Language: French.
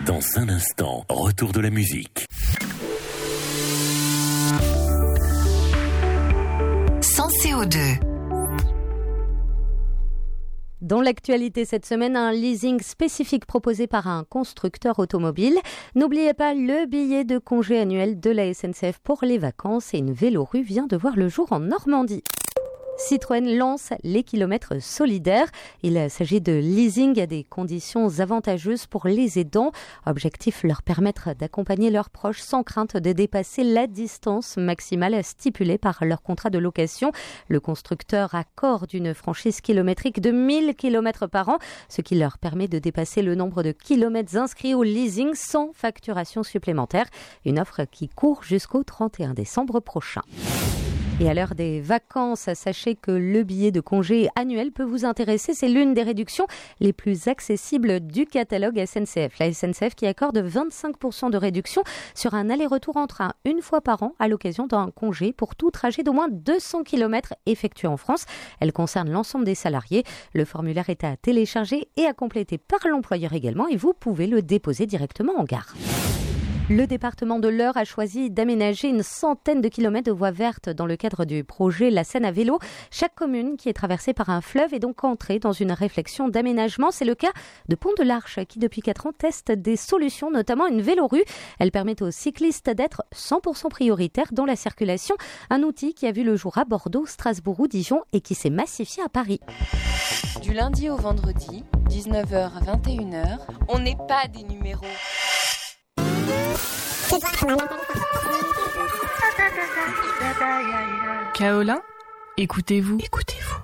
Dans un instant, retour de la musique. Sans CO2. Dans l'actualité cette semaine, un leasing spécifique proposé par un constructeur automobile. N'oubliez pas le billet de congé annuel de la SNCF pour les vacances et une vélorue vient de voir le jour en Normandie. Citroën lance les kilomètres solidaires. Il s'agit de leasing à des conditions avantageuses pour les aidants. Objectif, leur permettre d'accompagner leurs proches sans crainte de dépasser la distance maximale stipulée par leur contrat de location. Le constructeur accorde une franchise kilométrique de 1000 km par an, ce qui leur permet de dépasser le nombre de kilomètres inscrits au leasing sans facturation supplémentaire. Une offre qui court jusqu'au 31 décembre prochain. Et à l'heure des vacances, sachez que le billet de congé annuel peut vous intéresser. C'est l'une des réductions les plus accessibles du catalogue SNCF. La SNCF qui accorde 25% de réduction sur un aller-retour en train une fois par an à l'occasion d'un congé pour tout trajet d'au moins 200 km effectué en France. Elle concerne l'ensemble des salariés. Le formulaire est à télécharger et à compléter par l'employeur également et vous pouvez le déposer directement en gare. Le département de l'Eure a choisi d'aménager une centaine de kilomètres de voies vertes dans le cadre du projet La Seine à vélo. Chaque commune qui est traversée par un fleuve est donc entrée dans une réflexion d'aménagement. C'est le cas de Pont de l'Arche qui depuis 4 ans teste des solutions, notamment une vélorue. Elle permet aux cyclistes d'être 100% prioritaires dans la circulation. Un outil qui a vu le jour à Bordeaux, Strasbourg ou Dijon et qui s'est massifié à Paris. Du lundi au vendredi, 19h à 21h, on n'est pas des numéros. Kaolin, écoutez-vous. Écoutez-vous.